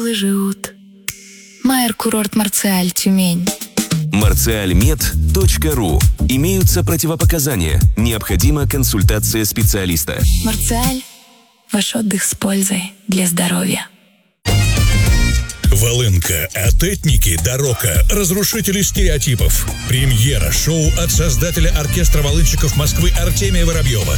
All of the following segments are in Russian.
живут. Майер-курорт Марциаль, Тюмень. Marcialmed.ru. Имеются противопоказания. Необходима консультация специалиста. Марциаль. Ваш отдых с пользой для здоровья. Волынка, Атетники, Дорока, разрушители стереотипов. Премьера шоу от создателя оркестра волынщиков Москвы Артемия Воробьева.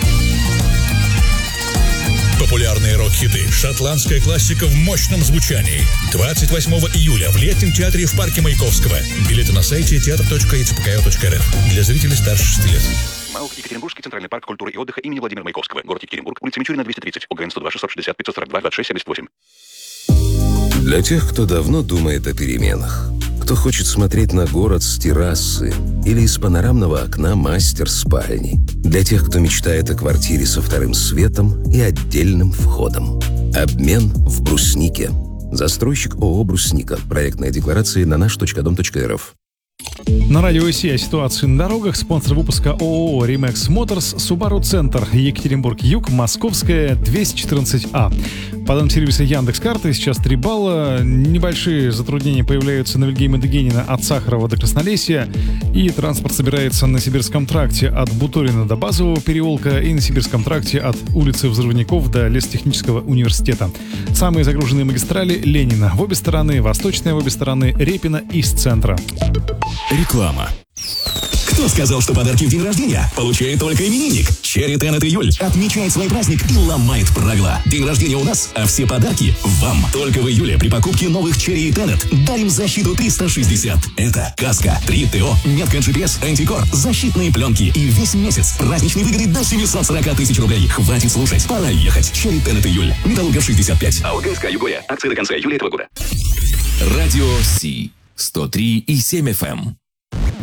Популярные рок-хиты, шотландская классика в мощном звучании. 28 июля в Летнем театре в парке Маяковского. Билеты на сайте театр.ecpko.рф. Для зрителей старше 6 лет. МАУ Екатеринбургский центральный парк культуры и отдыха имени Владимира Маяковского. Город Екатеринбург, улица Мичурина, 230, ОГРН 102 660 542 26 78. Для тех, кто давно думает о переменах, кто хочет смотреть на город с террасы или из панорамного окна мастер-спальни, для тех, кто мечтает о квартире со вторым светом и отдельным входом. Обмен в Бруснике. Застройщик ООО «Брусника». Проектная декларация на наш.дом.рф. На радио ИСИ о ситуации на дорогах. Спонсор выпуска ООО «Римекс Моторс», Subaru Центр, Екатеринбург-Юг, Московская, 214А. По данным сервиса Яндекс.Карты, сейчас 3 балла. Небольшие затруднения появляются на Вильгельма Дегенина от Сахарова до Краснолесья. И транспорт собирается на Сибирском тракте от Буторина до Базового переулка и на Сибирском тракте от улицы Взрывников до Лесотехнического университета. Самые загруженные магистрали: Ленина в обе стороны, Восточная в обе стороны, Репина из центра. Реклама. Кто сказал, что подарки в день рождения получает только именинник? Cherry Tenet июль отмечает свой праздник и ломает правила. День рождения у нас, а все подарки вам. Только в июле при покупке новых Cherry Tenet дарим защиту 360. Это каска, 3 ТО, метка GPS, антикор, защитные пленки и весь месяц праздничные выгоды до 740 тысяч рублей. Хватит слушать, пора ехать. Cherry Tenet июль. Металлургов 65. АОГСК Югоя. Акции до конца июля этого года. Радио Си. 103,7 FM.